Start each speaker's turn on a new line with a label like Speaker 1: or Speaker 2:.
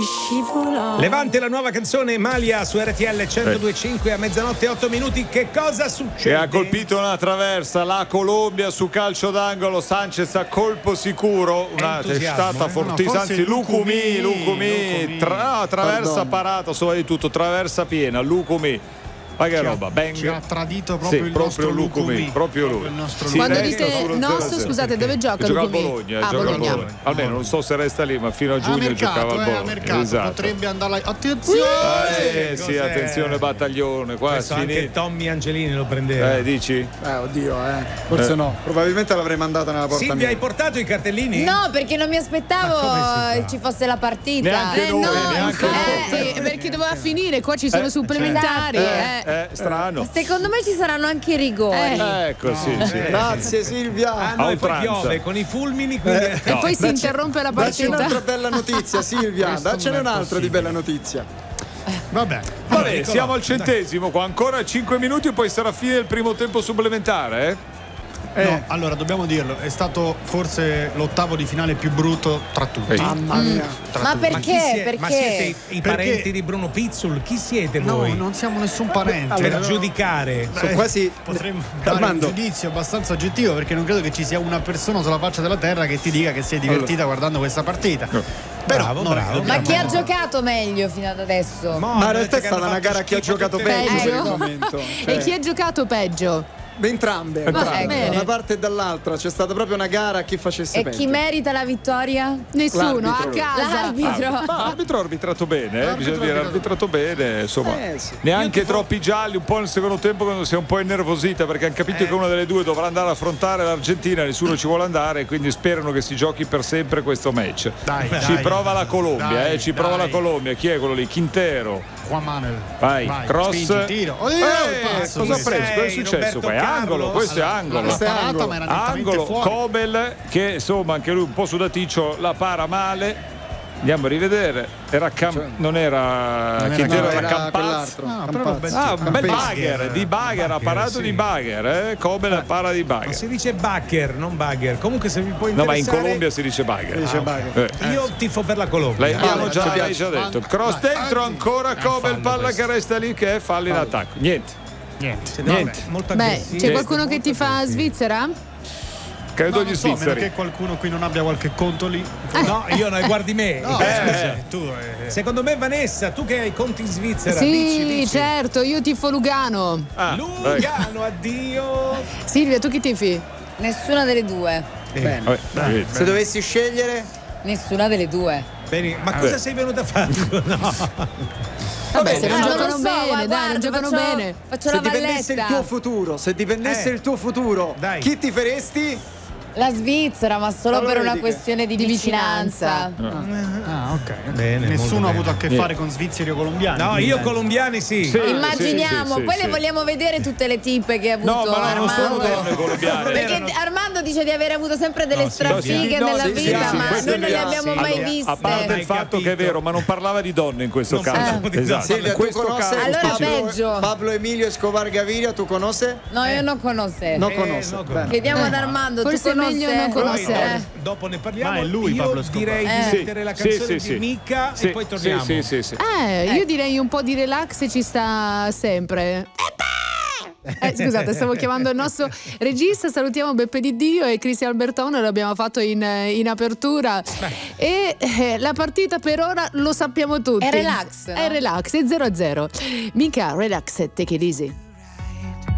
Speaker 1: Levante, la nuova canzone Malia su RTL 102.5 a mezzanotte e 8 minuti. Che cosa succede?
Speaker 2: Che ha colpito una traversa la Colombia su calcio d'angolo. Sanchez a colpo sicuro, una testata fortissima, anzi Lucumi traversa parata, sopra di tutto, traversa piena, Lucumi. Ma che roba,
Speaker 3: ci ha tradito proprio
Speaker 2: sì,
Speaker 3: il
Speaker 2: proprio
Speaker 3: nostro Lucumi,
Speaker 2: proprio lui.
Speaker 3: Sì,
Speaker 4: quando dite nostro, scusate, dove gioca
Speaker 2: Gioca a
Speaker 4: Lucumi?
Speaker 2: Bologna, Bologna. Almeno non so se resta lì, ma fino a giugno giocava al Bologna.
Speaker 3: Mercato,
Speaker 2: esatto.
Speaker 3: Potrebbe andare attenzione.
Speaker 2: Sì, attenzione battaglione, qua
Speaker 1: anche Tommy Angelini lo prendeva.
Speaker 2: Dici?
Speaker 5: Oddio, forse no. Probabilmente l'avrei mandata nella porta.
Speaker 1: Silvia, hai portato i cartellini?
Speaker 6: No, perché non mi aspettavo ci fosse la partita.
Speaker 2: Neanche noi, neanche
Speaker 4: noi. Perché doveva finire, qua ci sono supplementari.
Speaker 2: Strano.
Speaker 6: Secondo me ci saranno anche i rigori.
Speaker 2: Ecco, sì.
Speaker 5: Grazie Silvia.
Speaker 1: E poi piove con i fulmini.
Speaker 4: E poi si interrompe la
Speaker 5: Dacci
Speaker 4: partita.
Speaker 5: un'altra bella notizia, Silvia. Daccene un'altra di bella notizia.
Speaker 3: Vabbè,
Speaker 2: siamo al 100° qua, ancora 5 minuti e poi sarà fine del primo tempo supplementare,
Speaker 3: No, allora dobbiamo dirlo, è stato forse l'ottavo di finale più brutto tra tutti.
Speaker 5: Mamma mia.
Speaker 6: Ma perché? Perché?
Speaker 1: Ma siete i parenti di Bruno Pizzul? Chi siete voi?
Speaker 3: No, non siamo nessun parente.
Speaker 1: Per giudicare.
Speaker 5: Quasi
Speaker 3: potremmo dare un giudizio abbastanza oggettivo, perché non credo che ci sia una persona sulla faccia della terra che ti dica che si è divertita guardando questa partita.
Speaker 1: Bravo.
Speaker 6: Ma chi ha giocato meglio fino ad adesso?
Speaker 5: Ma in realtà è stata una gara chi ha giocato peggio per il momento.
Speaker 4: E chi ha giocato peggio?
Speaker 5: Entrambe, da una parte e dall'altra c'è stata proprio una gara a chi facesse peggio.
Speaker 6: E chi merita la vittoria?
Speaker 4: Nessuno, a
Speaker 5: L'arbitro.
Speaker 4: casa.
Speaker 6: L'arbitro.
Speaker 2: ha arbitrato bene, bisogna dire, ha arbitrato bene, insomma.
Speaker 5: Sì.
Speaker 2: Neanche troppi gialli, un po' nel secondo tempo quando si è un po' innervosita, perché hanno capito che una delle due dovrà andare a affrontare l'Argentina, nessuno ci vuole andare, quindi sperano che si giochi per sempre questo match. Ci prova la Colombia, ci prova la Colombia. Chi è quello lì? Quintero.
Speaker 3: Juan Manuel.
Speaker 2: Vai, cross.
Speaker 3: Spingi, tiro.
Speaker 2: Cosa ha preso? Cosa è successo qua? È angolo, questo è angolo. Angolo, Kobel, che insomma anche lui un po' sudaticcio, la para male. Andiamo a rivedere. Non era Quintero, era Campazzo. Un bel bagger, di bagger, ha parato di bagger, Kobel para di bagger.
Speaker 1: Ma si dice bagger, non bagger. Comunque se vi può
Speaker 2: No,
Speaker 1: interessare.
Speaker 2: ma in Colombia si dice bagger.
Speaker 1: Io tifo per la Colombia.
Speaker 2: L'hai già detto. Cross dentro ancora Kobel, palla che resta lì che è fallo in attacco. Niente.
Speaker 1: Molto
Speaker 4: c'è qualcuno che ti fa Svizzera?
Speaker 2: Credo gli svizzeri.
Speaker 3: Perché qualcuno qui non abbia qualche conto lì?
Speaker 1: No, io no, guardi me.
Speaker 3: Scusa, tu.
Speaker 1: Secondo me, Vanessa, tu che hai conti in Svizzera,
Speaker 4: Sì,
Speaker 1: dici.
Speaker 4: certo, io tifo Lugano.
Speaker 1: Lugano, addio.
Speaker 4: Silvia, tu chi tifi?
Speaker 6: Nessuna delle due.
Speaker 5: Bene. Se dovessi scegliere?
Speaker 6: Nessuna delle due.
Speaker 1: Bene, ma cosa sei venuta a fare?
Speaker 4: Vabbè, se non
Speaker 6: non
Speaker 4: giocano
Speaker 6: lo so,
Speaker 4: bene,
Speaker 6: guarda,
Speaker 4: dai, non giocano bene.
Speaker 6: Faccio
Speaker 5: Se
Speaker 6: la
Speaker 5: dipendesse il
Speaker 6: valletta.
Speaker 5: tuo futuro, se dipendesse il tuo futuro, chi ti faresti?
Speaker 6: La Svizzera, ma solo
Speaker 5: Allora
Speaker 6: per una
Speaker 5: vedi che-
Speaker 6: questione di vicinanza.
Speaker 3: Ok.
Speaker 1: Bene,
Speaker 3: Nessuno ha
Speaker 1: molto
Speaker 3: avuto a che fare con svizzeri o colombiani.
Speaker 1: No, io colombiani sì.
Speaker 6: Immaginiamo, poi le vogliamo vedere tutte le tippe che ha avuto
Speaker 2: No, ma non sono
Speaker 6: Armando.
Speaker 2: donne colombiane.
Speaker 6: Perché Armando dice di aver avuto sempre delle strafighe nella vita, ma noi non le abbiamo mai viste.
Speaker 2: A parte il fatto che è vero, ma non parlava di donne in questo caso. Esatto.
Speaker 5: Silvia,
Speaker 2: In
Speaker 5: tu
Speaker 2: questo
Speaker 5: conosci
Speaker 2: caso
Speaker 6: Allora peggio.
Speaker 5: Pablo Emilio Escobar Gaviria, tu conosci?
Speaker 6: No, io non conosco.
Speaker 5: Non conosco. Bene.
Speaker 6: Chiediamo ad Armando, tu
Speaker 4: Forse è meglio non conoscere.
Speaker 1: Dopo ne parliamo.
Speaker 3: Ma è lui,
Speaker 1: io
Speaker 3: Pablo Escobar.
Speaker 1: direi di mettere la canzone
Speaker 2: sì.
Speaker 1: di Micca e poi torniamo.
Speaker 2: Sì.
Speaker 4: Io direi un po' di relax ci sta sempre. Scusate, stavo chiamando il nostro regista, salutiamo Beppe Di Dio e Cristian Albertone, l'abbiamo fatto in apertura. E la partita per ora lo sappiamo tutti.
Speaker 6: È relax, no?
Speaker 4: È relax, è 0-0. Mica relax, take it easy.